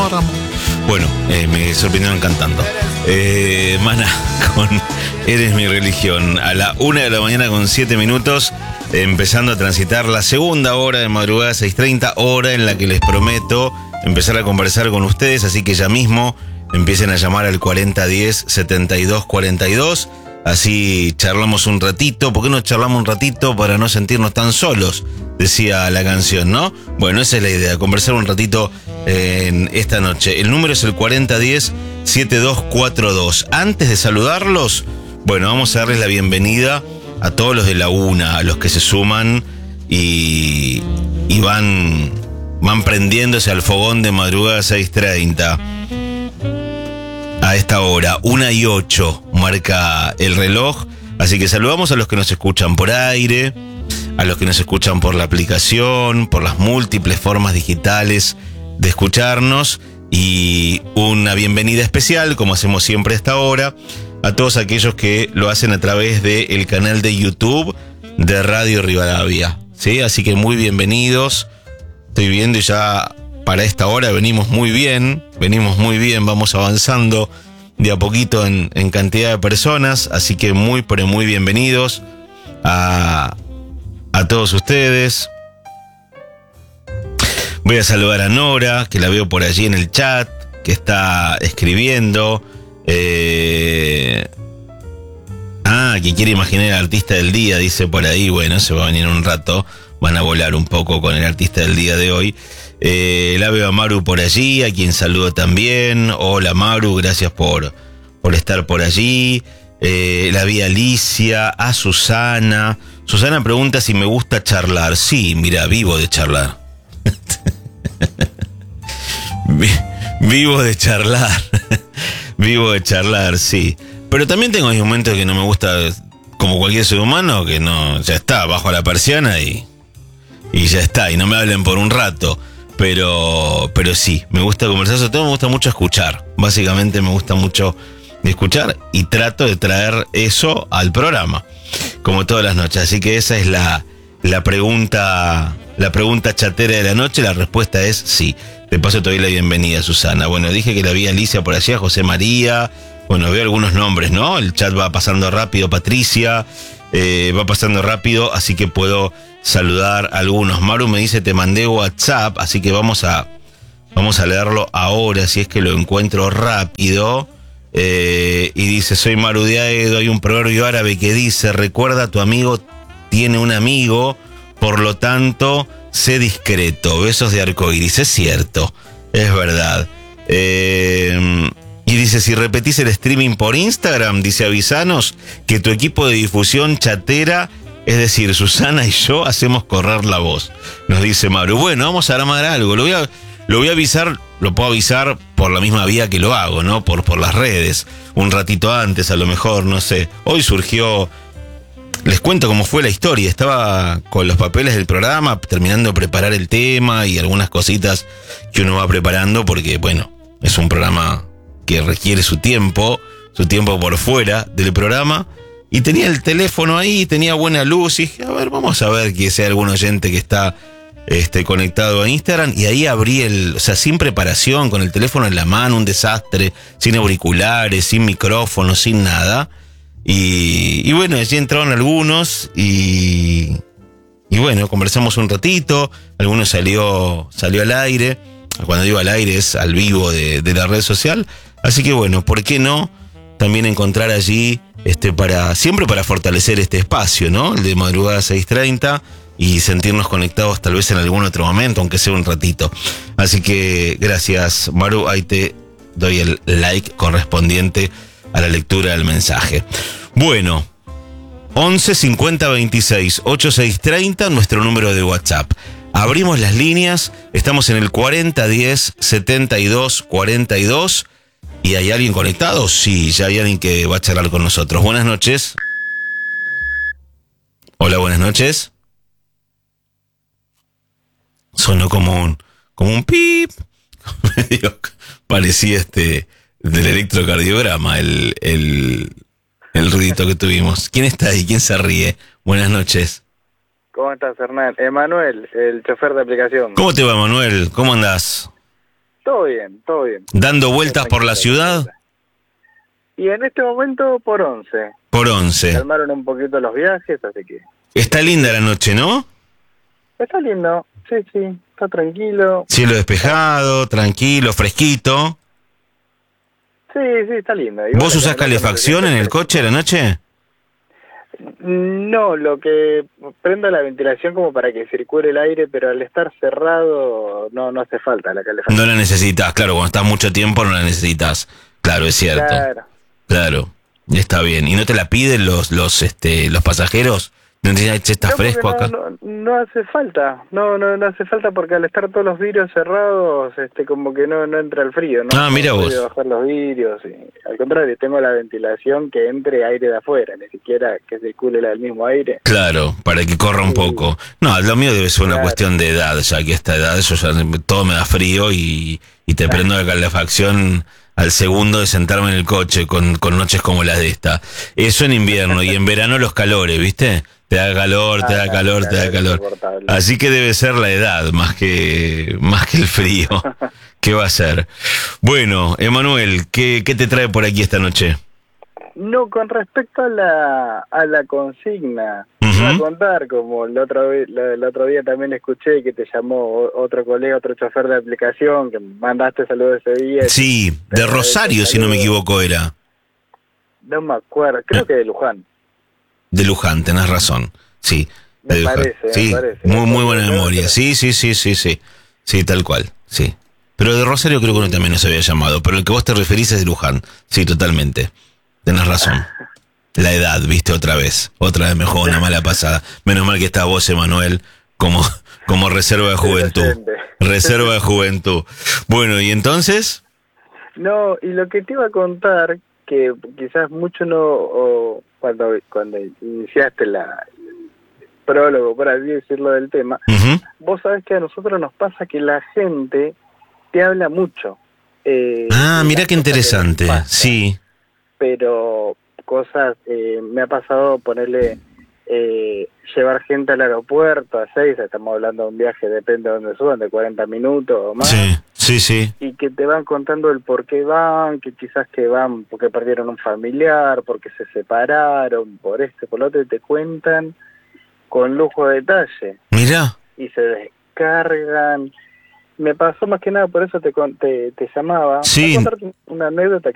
páramo. Bueno, me sorprendieron cantando. Maná, con Eres mi religión. A la 1:00 a.m. con 7 minutos, empezando a transitar la segunda hora de madrugada 6:30, hora en la que les prometo empezar a conversar con ustedes, así que ya mismo empiecen a llamar al 4010-7242. Así charlamos un ratito. ¿Por qué no charlamos un ratito para no sentirnos tan solos? Decía la canción, ¿no? Bueno, esa es la idea, conversar un ratito en esta noche. El número es el 4010-7242. Antes de saludarlos, bueno, vamos a darles la bienvenida a todos los de la UNA, a los que se suman y van prendiéndose al fogón de madrugada 6:30. A esta hora, 1:08, marca el reloj. Así que saludamos a los que nos escuchan por aire, a los que nos escuchan por la aplicación, por las múltiples formas digitales de escucharnos. Y una bienvenida especial, como hacemos siempre a esta hora, a todos aquellos que lo hacen a través del canal de YouTube de Radio Rivadavia, ¿sí? Así que muy bienvenidos. Estoy viendo y ya para esta hora venimos muy bien, vamos avanzando de a poquito en cantidad de personas, así que muy, pero muy bienvenidos a todos ustedes. Voy a saludar a Nora, que la veo por allí en el chat, que está escribiendo. Que quiere imaginar el artista del día, dice por ahí. Bueno, se va a venir un rato, van a volar un poco con el artista del día de hoy. La veo a Maru por allí, a quien saludo también. Hola Maru, gracias por estar por allí. La vi a Alicia, a Susana. Susana pregunta si me gusta charlar. Sí, mira, vivo de charlar. Vivo de charlar. Vivo de charlar, sí. Pero también tengo momentos que no me gusta, como cualquier ser humano, que no, ya está, bajo la persiana y ya está, y no me hablen por un rato. Pero sí, me gusta conversar, sobre todo me gusta mucho escuchar. Básicamente me gusta mucho escuchar y trato de traer eso al programa, como todas las noches. Así que esa es la pregunta chatera de la noche. La respuesta es sí. De paso te doy la bienvenida, Susana. Bueno, dije que la vi a Alicia por allá, José María. Bueno, veo algunos nombres, ¿no? El chat va pasando rápido, Patricia. Va pasando rápido, así que puedo saludar a algunos. Maru me dice, te mandé WhatsApp, así que vamos a leerlo ahora, si es que lo encuentro rápido. Y dice, soy Maru de Aedo, hay un proverbio árabe que dice, recuerda, tu amigo tiene un amigo, por lo tanto, sé discreto. Besos de arcoíris. Es cierto, es verdad. Y dice, si repetís el streaming por Instagram, dice, avisanos que tu equipo de difusión chatera, es decir, Susana y yo, hacemos correr la voz. Nos dice Maru. Bueno, vamos a armar algo. Lo voy a avisar, lo puedo avisar por la misma vía que lo hago, ¿no? Por las redes. Un ratito antes, a lo mejor, no sé. Hoy surgió... Les cuento cómo fue la historia. Estaba con los papeles del programa, terminando de preparar el tema y algunas cositas que uno va preparando, porque, bueno, es un programa que requiere su tiempo por fuera del programa. Y tenía el teléfono ahí, tenía buena luz, y dije, a ver, vamos a ver que sea algún oyente que está conectado a Instagram. Y ahí abrí sin preparación, con el teléfono en la mano, un desastre, sin auriculares, sin micrófono, sin nada. Y bueno, allí entraron algunos y bueno, conversamos un ratito. Algunos salió al aire. Cuando digo al aire es al vivo de la red social. Así que bueno, ¿por qué no también encontrar allí siempre para fortalecer este espacio, ¿no? El de madrugada 6:30, y sentirnos conectados tal vez en algún otro momento, aunque sea un ratito. Así que gracias, Maru, ahí te doy el like correspondiente a la lectura del mensaje. Bueno, 11 50 26 8630, nuestro número de WhatsApp. Abrimos las líneas, estamos en el 4010 7242. ¿Y hay alguien conectado? Sí, ya hay alguien que va a charlar con nosotros. Buenas noches. Hola, buenas noches. Sonó como un pip. Parecía del electrocardiograma el ruidito que tuvimos. ¿Quién está ahí? ¿Quién se ríe? Buenas noches. ¿Cómo estás, Hernán? Emanuel, el chofer de aplicación. ¿Cómo te va, Manuel? ¿Cómo andás? Todo bien, todo bien. ¿Dando vueltas por la ciudad? Y en este momento por 11. Por 11. Calmaron un poquito los viajes, así que... Está linda la noche, ¿no? Está lindo, sí, está tranquilo. Cielo despejado, tranquilo, fresquito. Sí, está lindo. Y ¿Vos bueno, usás la noche calefacción en el coche a la noche? No, lo que prendo la ventilación como para que circule el aire, pero al estar cerrado no hace falta la calefacción. No la necesitas, claro, cuando estás mucho tiempo no la necesitas. Claro, es cierto. Claro, está bien. ¿Y no te la piden los pasajeros? ¿No te dicen, está fresco acá? No hace falta, no hace falta porque al estar todos los vidrios cerrados, como que no entra el frío, ¿no? Ah, mira no vos. puedo bajar los vidrios, y, al contrario, tengo la ventilación que entre aire de afuera, ni siquiera que circule el mismo aire. Claro, para que corra un poco. No, lo mío debe ser una cuestión de edad, ya que a esta edad yo ya todo me da frío y te prendo la calefacción al segundo de sentarme en el coche con noches como las de esta. Eso en invierno y en verano los calores, ¿viste? Te da calor, te da calor, te da calor. Así que debe ser la edad más que el frío. ¿Qué va a ser? Bueno, Emanuel, ¿qué te trae por aquí esta noche? No, con respecto a la consigna, voy a contar, como el otro día también escuché que te llamó otro colega, otro chofer de aplicación, que mandaste saludos ese día. Sí, de Rosario, si no me equivoco, era. No me acuerdo, creo que de Luján. De Luján, tenés razón, sí. Me parece. Muy buena memoria, sí, tal cual, sí. Pero de Rosario creo que uno también nos había llamado, pero el que vos te referís es de Luján, sí, totalmente. Tenés razón. La edad, viste, otra vez me jugó una mala pasada. Menos mal que está vos, Emanuel, como reserva de juventud. Reserva de juventud. Bueno, ¿y entonces? No, y lo que te iba a contar, que quizás mucho cuando iniciaste el prólogo, por así decirlo, del tema, vos sabés que a nosotros nos pasa que la gente te habla mucho. Mira qué interesante, sí. Pero cosas, me ha pasado ponerle, llevar gente al aeropuerto a 6, estamos hablando de un viaje, depende de dónde suban, de 40 minutos o más. Sí. Y que te van contando el por qué van, que quizás que van porque perdieron un familiar, porque se separaron, por lo otro, y te cuentan con lujo de detalle. Mira. Y se descargan. Me pasó más que nada, por eso te llamaba. Sí. Voy a contarte una anécdota